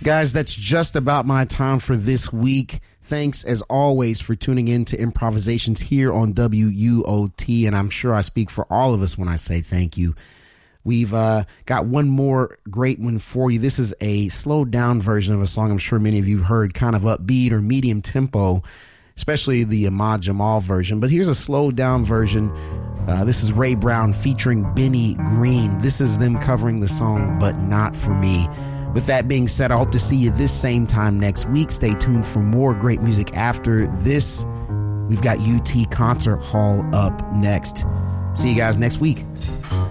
Guys, that's just about my time for this week. Thanks, as always, for tuning in to Improvisations here on WUOT, and I'm sure I speak for all of us when I say thank you. We've got one more great one for you. This is a slowed down version of a song I'm sure many of you have heard, kind of upbeat or medium tempo, especially the Ahmad Jamal version. But here's a slowed down version. This is Ray Brown featuring Benny Green. This is them covering the song But Not For Me. With that being said, I hope to see you this same time next week. Stay tuned for more great music after this. We've got UT Concert Hall up next. See you guys next week.